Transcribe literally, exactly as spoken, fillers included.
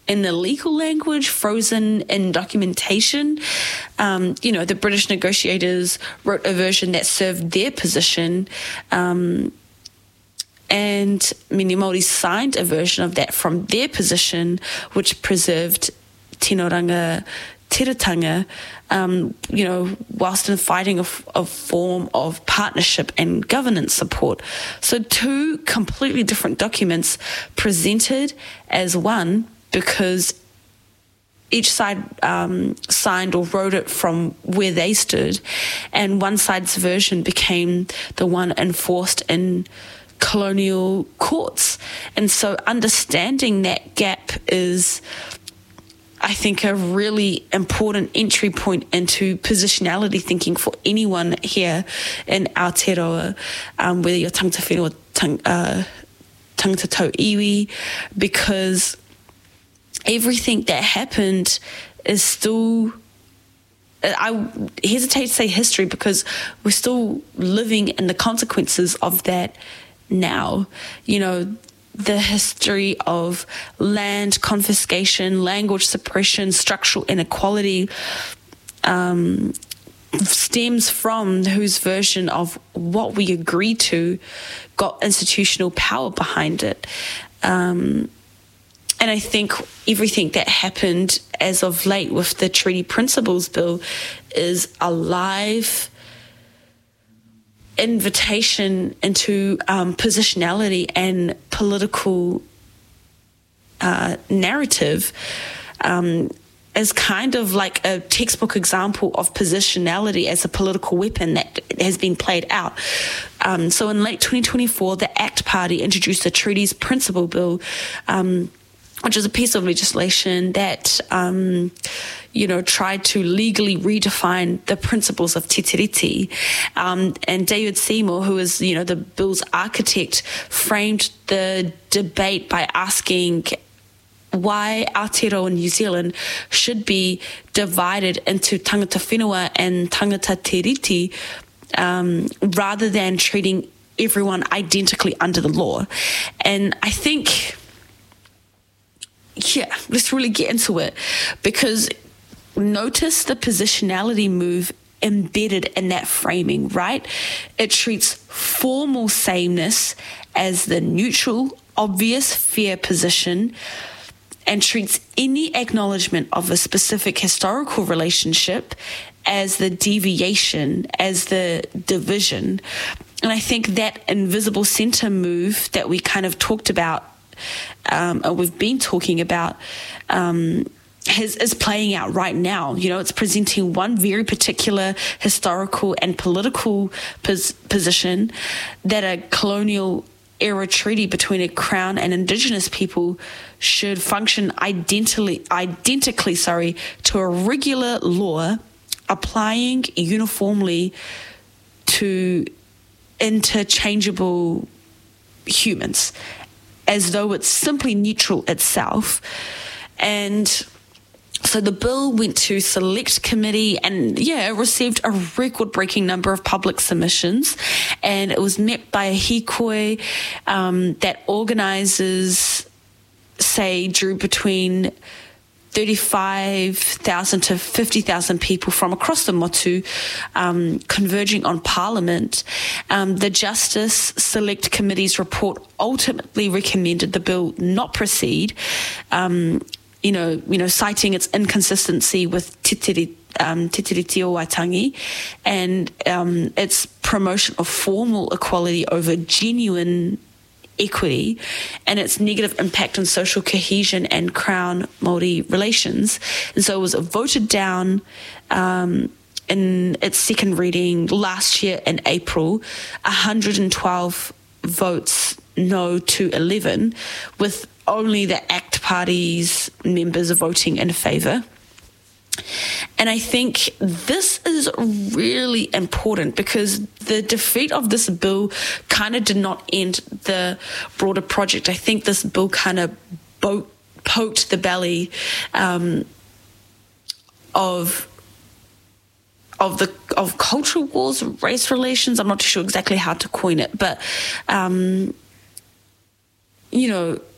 in the legal language, frozen in documentation. Um, you know, the British negotiators wrote a version that served their position, um, and many Māori signed a version of that from their position, which preserved Tino Ranga Tiratanga, um, you know, whilst in fighting a, a form of partnership and governance support. So two completely different documents presented as one, because each side um, signed or wrote it from where they stood, and one side's version became the one enforced in colonial courts. And so understanding that gap is, I think, a really important entry point into positionality thinking for anyone here in Aotearoa, um, whether you're tangata whenua or tang, uh, tangata tau iwi, because everything that happened is still, I hesitate to say history, because we're still living in the consequences of that now. You know, the history of land confiscation, language suppression, structural inequality um, stems from whose version of what we agreed to got institutional power behind it. Um, and I think everything that happened as of late with the Treaty Principles Bill is a live invitation into um, positionality and political uh, narrative, um, is kind of like a textbook example of positionality as a political weapon that has been played out. Um, so in late twenty twenty-four, the ACT Party introduced the Treaties Principle Bill, um, which is a piece of legislation that, um, you know, tried to legally redefine the principles of Te Tiriti. Um, and David Seymour, who is, you know, the bill's architect, framed the debate by asking why Aotearoa New Zealand should be divided into tangata whenua and tangata tiriti, um, rather than treating everyone identically under the law. And I think, yeah, let's really get into it, because notice the positionality move embedded in that framing, right? It treats formal sameness as the neutral, obvious, fair position, and treats any acknowledgement of a specific historical relationship as the deviation, as the division. And I think that invisible center move that we kind of talked about, um, or we've been talking about, um, Has, is playing out right now. You know, it's presenting one very particular historical and political pos- position that a colonial era treaty between a crown and indigenous people should function identically, identically, sorry, to a regular law applying uniformly to interchangeable humans, as though it's simply neutral itself. And so the bill went to select committee, and yeah, it received a record-breaking number of public submissions, and it was met by a hikoi um, that organisers say drew between thirty-five thousand to fifty thousand people from across the motu, um, converging on Parliament. Um, the Justice Select Committee's report ultimately recommended the bill not proceed, um, you know, you know, citing its inconsistency with Te Tiri, um, Te Tiriti o Waitangi and um, its promotion of formal equality over genuine equity, and its negative impact on social cohesion and Crown Māori relations. And so it was voted down um, in its second reading last year in April, one hundred twelve votes no to eleven, with only the ACT Party's members voting in favour. And I think this is really important, because the defeat of this bill kind of did not end the broader project. I think this bill kind of bo- poked the belly um, of of the of cultural wars, race relations. I'm not sure exactly how to coin it, but um, you know,